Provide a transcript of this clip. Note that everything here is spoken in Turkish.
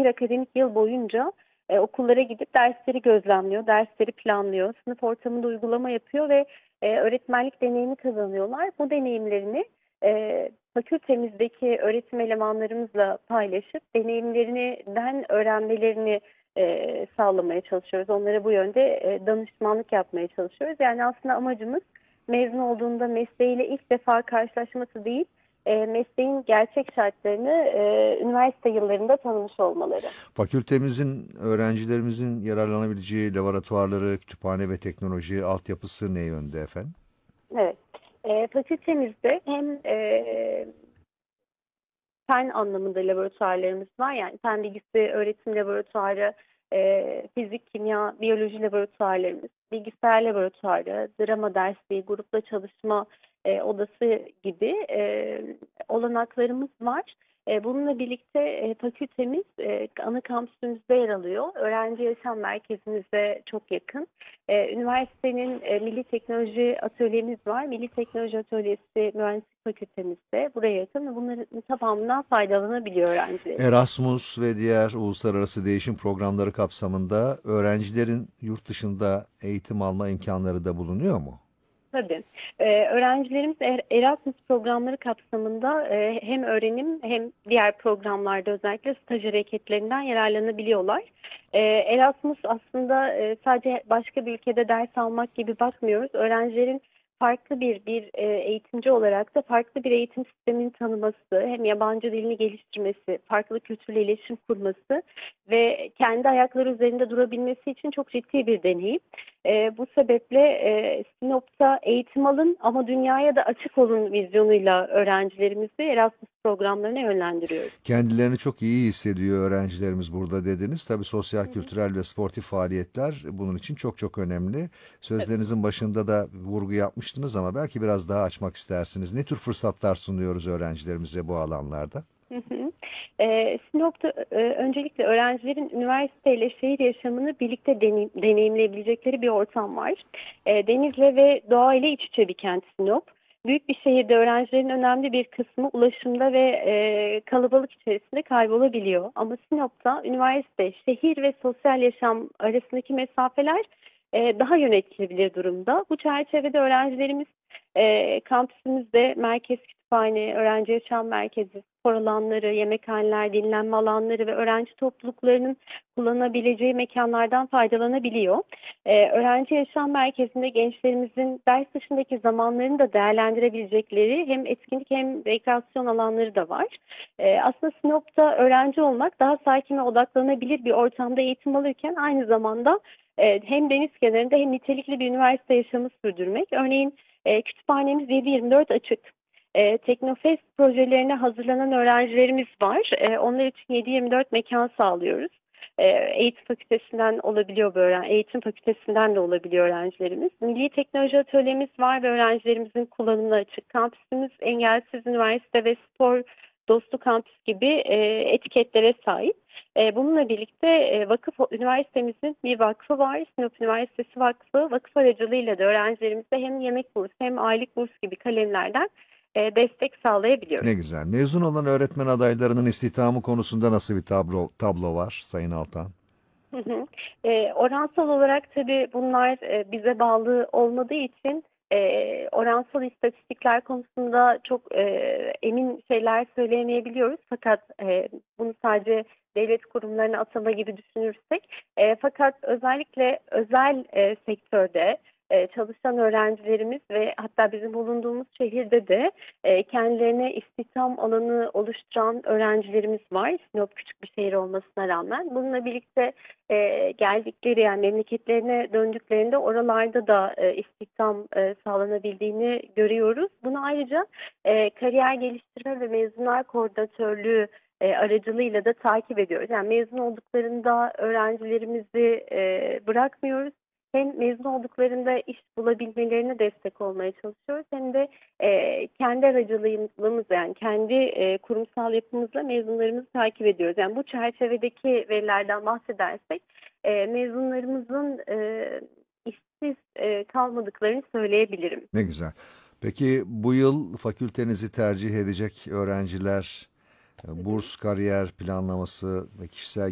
bir akademik yıl boyunca okullara gidip dersleri gözlemliyor, dersleri planlıyor, sınıf ortamında uygulama yapıyor ve öğretmenlik deneyimi kazanıyorlar. Bu deneyimlerini fakültemizdeki öğretim elemanlarımızla paylaşıp deneyimlerinden öğrenmelerini sağlamaya çalışıyoruz. Onlara bu yönde danışmanlık yapmaya çalışıyoruz. Yani aslında amacımız mezun olduğunda mesleğiyle ilk defa karşılaşması değil, mesleğin gerçek şartlarını üniversite yıllarında tanımış olmaları. Fakültemizin, öğrencilerimizin yararlanabileceği laboratuvarları, kütüphane ve teknoloji altyapısı ne yönde efendim? Evet. Fakültemizde hem fen anlamında laboratuvarlarımız var. Yani fen bilgisi öğretim laboratuvarı, fizik, kimya, biyoloji laboratuvarlarımız, bilgisayar laboratuvarı, drama dersi, grupla çalışma odası gibi olanaklarımız var. Bununla birlikte fakültemiz ana kampüsümüzde yer alıyor. Öğrenci yaşam merkezimize çok yakın. Üniversitenin Milli Teknoloji Atölyemiz var. Milli Teknoloji Atölyesi Mühendislik Fakültemizde buraya yakın ve bunların tamamından faydalanabiliyor öğrencilerimiz. Erasmus ve diğer uluslararası değişim programları kapsamında öğrencilerin yurt dışında eğitim alma imkanları da bulunuyor mu? Tabii. Öğrencilerimiz Erasmus programları kapsamında hem öğrenim hem diğer programlarda özellikle staj hareketlerinden yararlanabiliyorlar. Erasmus aslında sadece başka bir ülkede ders almak gibi bakmıyoruz. Öğrencilerin farklı bir eğitimci olarak da farklı bir eğitim sistemini tanıması, hem yabancı dilini geliştirmesi, farklı kültürle iletişim kurması ve kendi ayakları üzerinde durabilmesi için çok ciddi bir deneyim. Bu sebeple Sinop'ta eğitim alın ama dünyaya da açık olun vizyonuyla öğrencilerimizi Erasmus programlarına yönlendiriyoruz. Kendilerini çok iyi hissediyor öğrencilerimiz burada dediniz. Tabii sosyal, Hı hı. kültürel ve sportif faaliyetler bunun için çok çok önemli. Tabii. Sözlerinizin başında da vurgu yapmıştınız ama belki biraz daha açmak istersiniz. Ne tür fırsatlar sunuyoruz öğrencilerimize bu alanlarda? Hı hı. Sinop'ta öncelikle öğrencilerin üniversiteyle şehir yaşamını birlikte deneyimleyebilecekleri bir ortam var. Denizle ve doğayla iç içe bir kent Sinop. Büyük bir şehirde öğrencilerin önemli bir kısmı ulaşımda ve kalabalık içerisinde kaybolabiliyor. Ama Sinop'ta üniversite, şehir ve sosyal yaşam arasındaki mesafeler daha yönetilebilir durumda. Bu çerçevede öğrencilerimiz kampüsümüzde merkez kütüphane, öğrenci yaşam merkezi, spor alanları, yemekhaneler, dinlenme alanları ve öğrenci topluluklarının kullanabileceği mekanlardan faydalanabiliyor. Öğrenci yaşam merkezinde gençlerimizin ders dışındaki zamanlarını da değerlendirebilecekleri hem etkinlik hem rekreasyon alanları da var. Aslında Sinop'ta öğrenci olmak daha sakin ve odaklanabilir bir ortamda eğitim alırken aynı zamanda hem deniz kenarında hem nitelikli bir üniversite yaşamı sürdürmek. Örneğin kütüphanemiz 7/24 açık. Teknofest projelerine hazırlanan öğrencilerimiz var. Onlar için 7/24 mekan sağlıyoruz. Eğitim fakültesinden olabiliyor eğitim fakültesinden de olabiliyor öğrencilerimiz. Milli Teknoloji Atölyemiz var ve öğrencilerimizin kullanımına açık. Kampüsümüz engelsiz üniversite ve spor dostu kampüs gibi etiketlere sahip. Bununla birlikte üniversitemizin bir vakfı var. Sinop Üniversitesi Vakfı. Vakıf aracılığıyla da öğrencilerimize hem yemek bursu hem aylık burs gibi kalemlerden destek sağlayabiliyoruz. Ne güzel. Mezun olan öğretmen adaylarının istihdamı konusunda nasıl bir tablo var Sayın Altan? Hı hı. Oransal olarak tabii bunlar bize bağlı olmadığı için oransal istatistikler konusunda çok emin şeyler söyleyemeyebiliyoruz. Fakat bunu sadece devlet kurumlarına atama gibi düşünürsek, fakat özellikle özel sektörde çalışan öğrencilerimiz ve hatta bizim bulunduğumuz şehirde de kendilerine istihdam alanı oluşturan öğrencilerimiz var. Sinop küçük bir şehir olmasına rağmen. Bununla birlikte geldikleri yani memleketlerine döndüklerinde oralarda da istihdam sağlanabildiğini görüyoruz. Bunu ayrıca kariyer geliştirme ve mezunlar koordinatörlüğü aracılığıyla da takip ediyoruz. Yani mezun olduklarında öğrencilerimizi bırakmıyoruz. Hem mezun olduklarında iş bulabilmelerine destek olmaya çalışıyoruz hem de kendi aracılığımızla yani kendi kurumsal yapımızla mezunlarımızı takip ediyoruz. Yani bu çerçevedeki verilerden bahsedersek mezunlarımızın işsiz kalmadıklarını söyleyebilirim. Ne güzel. Peki bu yıl fakültenizi tercih edecek öğrenciler burs, kariyer planlaması ve kişisel